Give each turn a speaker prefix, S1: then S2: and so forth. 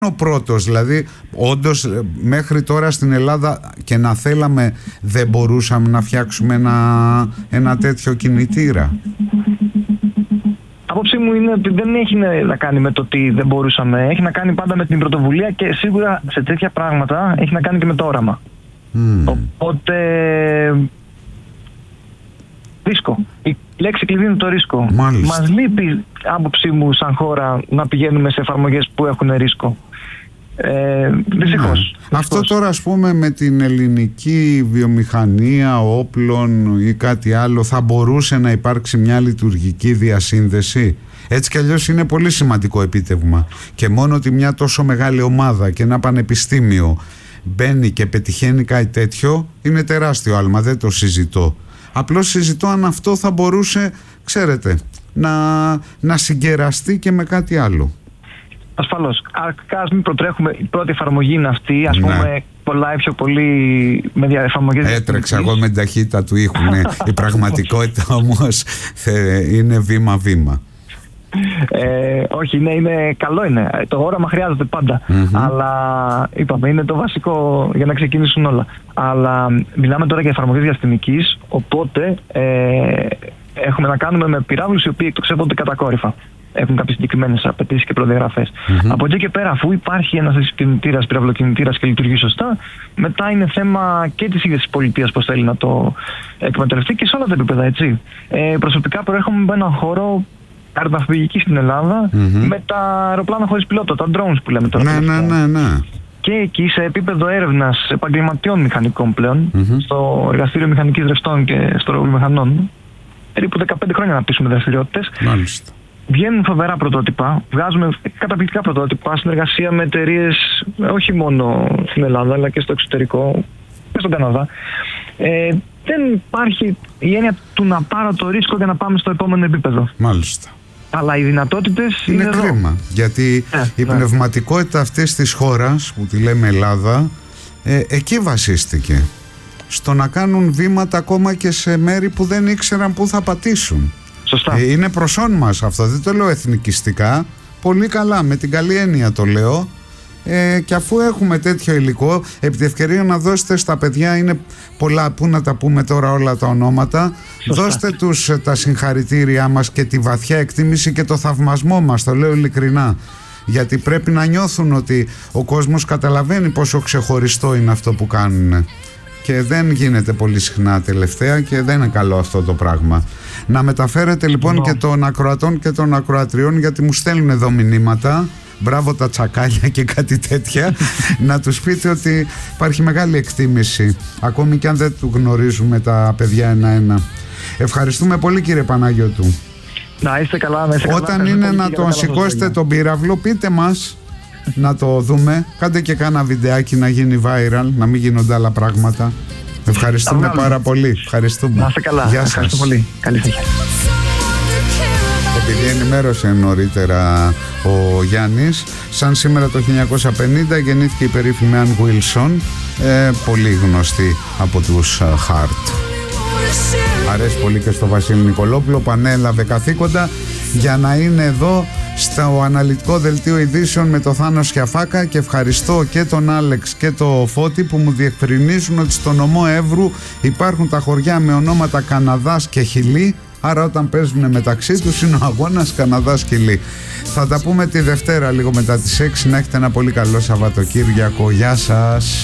S1: ο πρώτος, δηλαδή όντως μέχρι τώρα στην Ελλάδα και να θέλαμε δεν μπορούσαμε να φτιάξουμε ένα τέτοιο κινητήρα.
S2: Απόψη μου είναι ότι δεν έχει να κάνει με το ότι δεν μπορούσαμε, έχει να κάνει πάντα με την πρωτοβουλία και σίγουρα σε τέτοια πράγματα έχει να κάνει και με το όραμα. Οπότε ρίσκο. Η λέξη κλειδί είναι το ρίσκο. Μας λείπει, άποψή μου, σαν χώρα να πηγαίνουμε σε εφαρμογές που έχουν ρίσκο. Δυστυχώς.
S1: Αυτό τώρα, ας πούμε, με την ελληνική βιομηχανία όπλων ή κάτι άλλο, θα μπορούσε να υπάρξει μια λειτουργική διασύνδεση? Έτσι κι αλλιώς είναι πολύ σημαντικό επίτευγμα, και μόνο ότι μια τόσο μεγάλη ομάδα και ένα πανεπιστήμιο μπαίνει και πετυχαίνει κάτι τέτοιο είναι τεράστιο άλμα, δεν το συζητώ. Απλώς συζητώ αν αυτό θα μπορούσε, ξέρετε, να συγκεραστεί και με κάτι άλλο.
S2: Ασφαλώς. Ας μην προτρέχουμε, η πρώτη εφαρμογή είναι αυτή, ας πούμε, πολλά πιο πολύ με εφαρμογές.
S1: Έτρεξα εγώ με την ταχύτητα του ήχου, ναι. Η πραγματικότητα όμως είναι βήμα-βήμα.
S2: Όχι, είναι καλό είναι. Το όραμα χρειάζεται πάντα. Αλλά είπαμε, είναι το βασικό για να ξεκινήσουν όλα. Αλλά μιλάμε τώρα για εφαρμογές διαστημικής, οπότε έχουμε να κάνουμε με πυράβλους οι οποίοι εκτοξεύονται κατακόρυφα. Έχουν κάποιες συγκεκριμένες απαιτήσεις και προδιαγραφές. Από εκεί και πέρα, αφού υπάρχει ένας κινητήρας, πυραυλοκινητήρας και λειτουργεί σωστά, μετά είναι θέμα και της ίδιας της πολιτείας πώς θέλει να το εκμεταλλευτεί και σε όλα τα επίπεδα, έτσι. Προσωπικά προέρχομαι από έναν χώρο αεροναυπηγική στην Ελλάδα, με τα αεροπλάνα χωρίς πιλότο, τα drones που λέμε τώρα.
S1: Ναι.
S2: Και εκεί σε επίπεδο έρευνας επαγγελματιών μηχανικών πλέον, στο εργαστήριο μηχανικής ρευστών και στο μηχανών, περίπου 15 χρόνια να πείσουμε δραστηριότητες.
S1: Μάλιστα.
S2: Βγαίνουν φοβερά πρωτότυπα, βγάζουμε καταπληκτικά πρωτότυπα, συνεργασία με εταιρείες όχι μόνο στην Ελλάδα αλλά και στο εξωτερικό και στον Καναδά. Δεν υπάρχει η έννοια του να πάρω το ρίσκο για να πάμε στο επόμενο επίπεδο.
S1: Μάλιστα.
S2: Αλλά οι δυνατότητες
S1: είναι κρίμα, γιατί η πνευματικότητα αυτής της χώρας που τη λέμε Ελλάδα, εκεί βασίστηκε. Στο να κάνουν βήματα ακόμα και σε μέρη που δεν ήξεραν πού θα πατήσουν.
S2: Σωστά.
S1: Είναι προσόν μας αυτό, δεν το λέω εθνικιστικά, πολύ καλά, με την καλή έννοια το λέω. Και αφού έχουμε τέτοιο υλικό, επί τη ευκαιρία να δώσετε στα παιδιά, είναι πολλά, που να τα πούμε τώρα όλα τα ονόματα. Σωστά. Δώστε τους τα συγχαρητήριά μας και τη βαθιά εκτίμηση και το θαυμασμό μας, το λέω ειλικρινά, γιατί πρέπει να νιώθουν ότι ο κόσμος καταλαβαίνει πόσο ξεχωριστό είναι αυτό που κάνουν. Και δεν γίνεται πολύ συχνά τελευταία και δεν είναι καλό αυτό το πράγμα. Να μεταφέρετε λοιπόν και των ακροατών και των ακροατριών, γιατί μου στέλνουν εδώ μηνύματα, μπράβο τα τσακάλια και κάτι τέτοια, να τους πείτε ότι υπάρχει μεγάλη εκτίμηση, ακόμη και αν δεν του γνωρίζουμε τα παιδιά ένα-ένα. Ευχαριστούμε πολύ, κύριε Παναγιώτου.
S2: Να είστε καλά, να είστε
S1: Όταν
S2: καλά,
S1: είναι να τον σηκώσετε τον πύραυλο, πείτε μας να το δούμε. Κάντε και κάνα βιντεάκι να γίνει viral, να μην γίνονται άλλα πράγματα. Ευχαριστούμε πάρα πολύ. Ευχαριστούμε.
S2: Να είστε καλά.
S1: Γεια σας.
S2: Ευχαριστώ πολύ. Καλή συνέχεια.
S1: Επειδή ενημέρωσε νωρίτερα ο Γιάννης, σαν σήμερα το 1950 γεννήθηκε η περίφημη Αν Wilson, πολύ γνωστή από τους Heart. Αρέσει πολύ και στο Βασίλη Νικολόπουλο που ανέλαβε καθήκοντα για να είναι εδώ στο αναλυτικό δελτίο ειδήσεων με το Θάνο Σιαφάκα, και ευχαριστώ και τον Άλεξ και το Φώτη που μου διευκρινίζουν ότι στο νομό Εύρου υπάρχουν τα χωριά με ονόματα Καναδάς και Χιλή, άρα όταν παίζουν μεταξύ τους είναι ο αγώνας Καναδάς Χιλή. Θα τα πούμε τη Δευτέρα λίγο μετά τις 6. Να έχετε ένα πολύ καλό Σαββατοκύριακο. Γεια σας.